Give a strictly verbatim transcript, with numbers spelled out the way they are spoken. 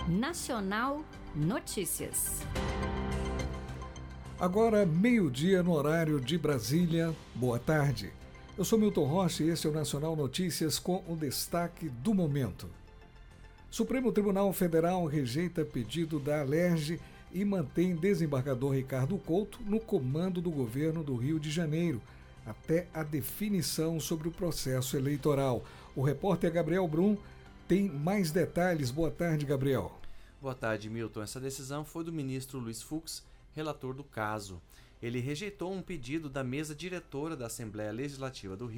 Nacional Notícias. Agora, meio-dia no horário de Brasília. Boa tarde. Eu sou Milton Rocha e este é o Nacional Notícias com o destaque do momento. Supremo Tribunal Federal rejeita pedido da Alerj e mantém desembargador Ricardo Couto no comando do governo do Rio de Janeiro, até a definição sobre o processo eleitoral. O repórter Gabriel Brum tem mais detalhes. Boa tarde, Gabriel. Boa tarde, Milton. Essa decisão foi do ministro Luiz Fux, relator do caso. Ele rejeitou um pedido da mesa diretora da Assembleia Legislativa do Rio